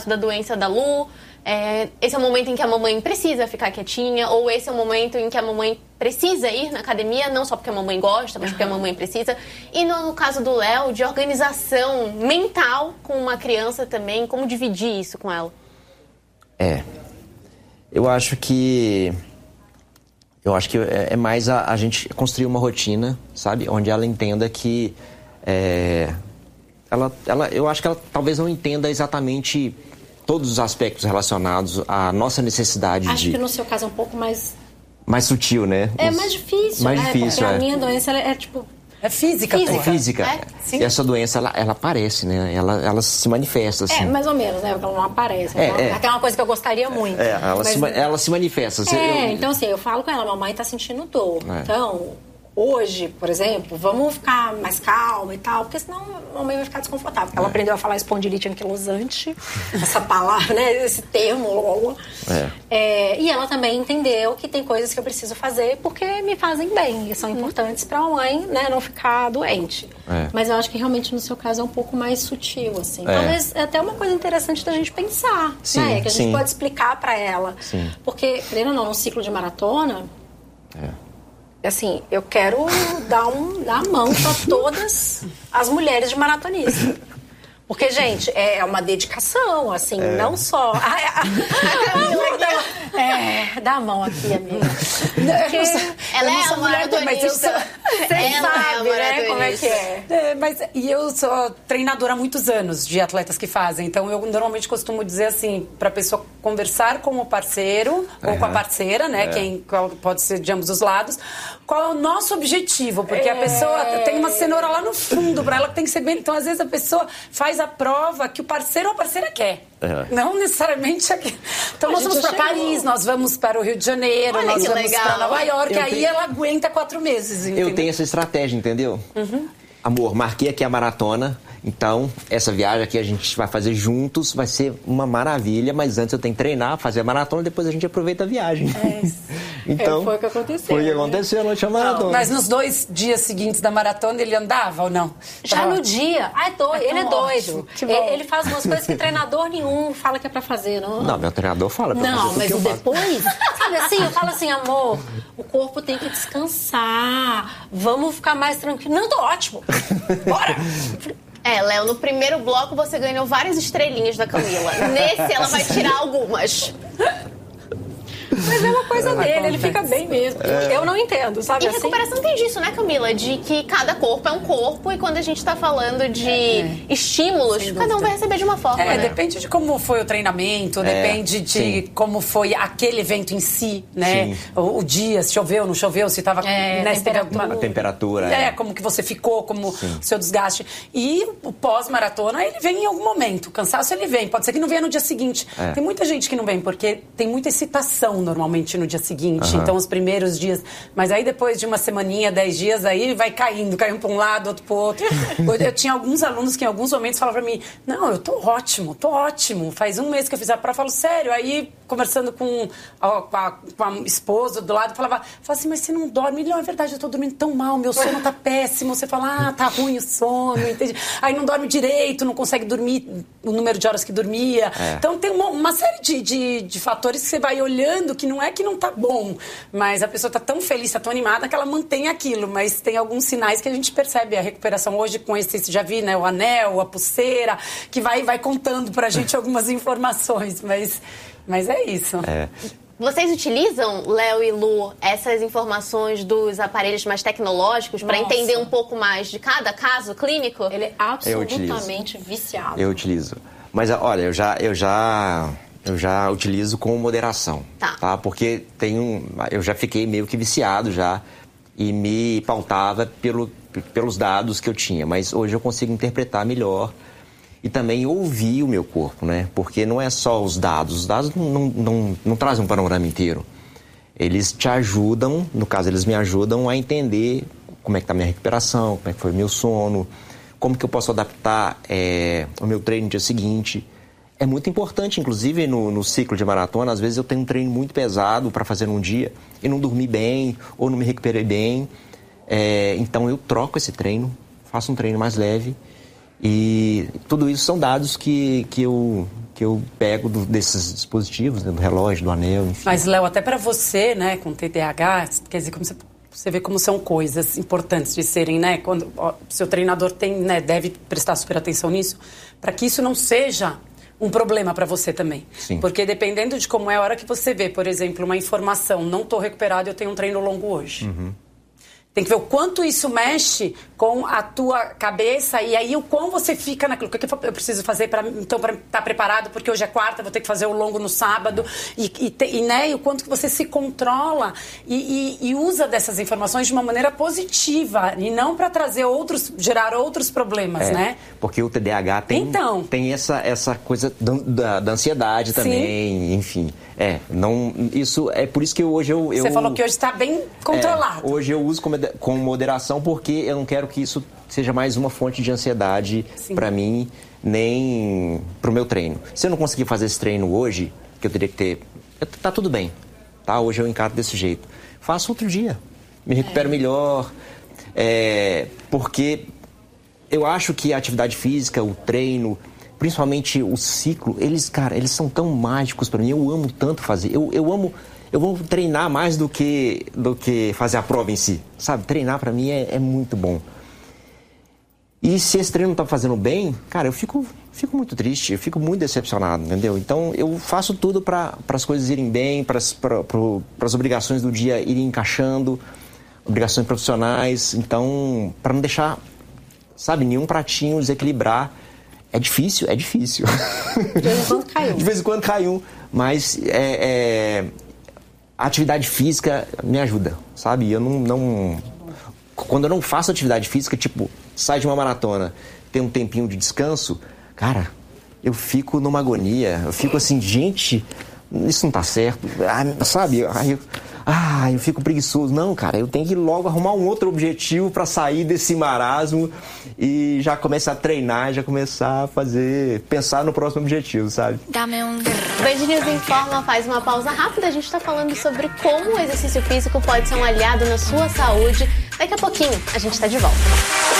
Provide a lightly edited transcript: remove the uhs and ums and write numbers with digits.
da doença da Lu, esse é o momento em que a mamãe precisa ficar quietinha, ou esse é o momento em que a mamãe precisa ir na academia, não só porque a mamãe gosta, mas porque a mamãe precisa. E no caso do Léo, de organização mental com uma criança também, como dividir isso com ela? Eu acho que é mais a gente construir uma rotina, sabe? Onde ela entenda que... eu acho que ela talvez não entenda exatamente todos os aspectos relacionados à nossa necessidade de... Acho que no seu caso é um pouco mais... Mais sutil, né? É mais difícil, mais né? difícil, porque a minha doença ela é tipo... É física. É física. Sim. E essa doença, ela aparece, né? Ela se manifesta, assim. Mais ou menos, né? Porque ela não aparece. Até uma coisa que eu gostaria muito. Ela se manifesta. Então assim, eu falo com ela, mamãe tá sentindo dor. Então, hoje, por exemplo, vamos ficar mais calma e tal, porque senão a mamãe vai ficar desconfortável. Porque ela aprendeu a falar espondilite anquilosante, essa palavra, né? Esse termo. E ela também entendeu que tem coisas que eu preciso fazer porque me fazem bem e são importantes pra mamãe, né, não ficar doente. Mas eu acho que realmente no seu caso é um pouco mais sutil, assim. Talvez é até uma coisa interessante da gente pensar, né? Que a gente pode explicar pra ela. Sim. Porque, querendo ou não, no ciclo de maratona... Assim, eu quero dar a mão para todas as mulheres de maratonista. Porque, gente, é uma dedicação, assim, não só... dá a mão aqui, amiga. Ela é a maratonista. Você sabe, né, como é que é. E eu sou treinadora há muitos anos de atletas que fazem. Então, eu normalmente costumo dizer assim, pra pessoa conversar com o parceiro ou com a parceira, né? Qual pode ser de ambos os lados. Qual é o nosso objetivo? Porque a pessoa tem uma cenoura lá no fundo, pra ela que tem que ser bem... Então, às vezes, a pessoa faz a prova que o parceiro ou a parceira quer. Não necessariamente aqui. Então, nós vamos para Paris, nós vamos para o Rio de Janeiro, nós vamos para Nova York. Aí ela aguenta 4 meses, entendeu? Eu tenho essa estratégia, entendeu? Amor, marquei aqui a maratona, então essa viagem aqui a gente vai fazer juntos, vai ser uma maravilha, mas antes eu tenho que treinar, fazer a maratona, depois a gente aproveita a viagem. Então, foi o que aconteceu. Foi o que aconteceu, não tinha maratona. Mas nos 2 dias seguintes da maratona ele andava ou não? Já no dia. Ele é doido. Ele faz umas coisas que treinador nenhum fala que é pra fazer, não? Não, meu treinador fala pra não, fazer. Não, mas depois, sabe assim, eu falo assim, amor, o corpo tem que descansar, vamos ficar mais tranquilo. Não, tô ótimo. Bora! Léo, no primeiro bloco você ganhou várias estrelinhas da Camila. Nesse ela vai tirar algumas. Mas é uma coisa dele, ele fica bem mesmo. Eu não entendo, sabe? E assim? recuperação tem disso, né, Camila? De que cada corpo é um corpo e quando a gente tá falando de estímulos, cada um vai receber de uma forma, né? Depende de como foi o treinamento, depende de como foi aquele evento em si, né? O dia, se choveu, não choveu, se tava... A temperatura. Como que você ficou, como o seu desgaste. E o pós-maratona, ele vem em algum momento. O cansaço, ele vem. Pode ser que não venha no dia seguinte. Tem muita gente que não vem, porque tem muita excitação normalmente no dia seguinte, então os primeiros dias, mas aí depois de uma semaninha, 10 dias, aí vai caindo para um lado, outro pro outro. Eu tinha alguns alunos que em alguns momentos falavam pra mim, não, eu tô ótimo, faz 1 mês que eu fiz a prova, eu falo, sério, aí conversando com a esposa do lado, falava assim, mas você não dorme? Ele, não, é verdade, eu tô dormindo tão mal, meu sono tá péssimo, você fala, tá ruim o sono, entende? Aí não dorme direito, não consegue dormir o número de horas que dormia, então tem uma série de fatores que você vai olhando que não é que não tá bom, mas a pessoa tá tão feliz, tá tão animada que ela mantém aquilo, mas tem alguns sinais que a gente percebe a recuperação hoje com esse, já vi, né, o anel, a pulseira, que vai contando pra gente algumas informações, mas é isso. Vocês utilizam, Léo e Lu, essas informações dos aparelhos mais tecnológicos para entender um pouco mais de cada caso clínico? Ele é absolutamente viciado. Eu utilizo. Mas, olha, eu já utilizo com moderação, tá? Porque eu já fiquei meio que viciado já e me pautava pelos dados que eu tinha. Mas hoje eu consigo interpretar melhor e também ouvir o meu corpo, né? Porque não é só os dados não trazem um panorama inteiro. Eles te ajudam, no caso eles me ajudam a entender como é que tá a minha recuperação, como é que foi o meu sono, como que eu posso adaptar o meu treino no dia seguinte. É muito importante, inclusive, no ciclo de maratona. Às vezes eu tenho um treino muito pesado para fazer num dia e não dormi bem ou não me recuperei bem. Então eu troco esse treino, faço um treino mais leve. E tudo isso são dados que eu que eu pego desses dispositivos, né, do relógio, do anel, enfim. Mas, Léo, até para você, né, com TDAH, quer dizer, como você vê como são coisas importantes de serem, né, quando o seu treinador deve prestar super atenção nisso, para que isso não seja um problema para você também. Sim. Porque dependendo de como é a hora que você vê, por exemplo, uma informação, não estou recuperado, eu tenho um treino longo hoje. Uhum. Tem que ver o quanto isso mexe com a tua cabeça e aí o quão você fica naquilo. O que eu preciso fazer para estar preparado, porque hoje é quarta, vou ter que fazer o longo no sábado. E o quanto que você se controla e usa dessas informações de uma maneira positiva e não para gerar outros problemas, né? Porque o TDAH tem essa coisa da ansiedade também, enfim. Isso é por isso que hoje eu... Você falou que hoje está bem controlado. Hoje eu uso com moderação porque eu não quero que isso seja mais uma fonte de ansiedade para mim, nem pro meu treino. Se eu não conseguir fazer esse treino hoje, que eu teria que ter... Tá tudo bem, tá? Hoje eu encaro desse jeito. Faço outro dia, me recupero melhor, porque eu acho que a atividade física, o treino, principalmente o ciclo, eles são tão mágicos para mim. Eu amo tanto fazer. Eu vou treinar mais do que fazer a prova em si, sabe? Treinar para mim é muito bom. E se esse treino não tá fazendo bem, cara, eu fico muito triste, eu fico muito decepcionado, entendeu? Então eu faço tudo para as coisas irem bem, para as obrigações do dia irem encaixando, obrigações profissionais. Então, para não deixar, sabe, nenhum pratinho desequilibrar. É difícil. De vez em quando cai um. De vez em quando cai um, mas a atividade física me ajuda, sabe? Eu quando eu não faço atividade física, tipo, sai de uma maratona, tem um tempinho de descanso, cara, eu fico numa agonia, eu fico assim, gente, isso não tá certo, sabe? Eu fico preguiçoso. Não, cara, eu tenho que logo arrumar um outro objetivo para sair desse marasmo e já começar a treinar, já começar a pensar no próximo objetivo, sabe? Band News Informa faz uma pausa rápida. A gente está falando sobre como o exercício físico pode ser um aliado na sua saúde. Daqui a pouquinho a gente está de volta.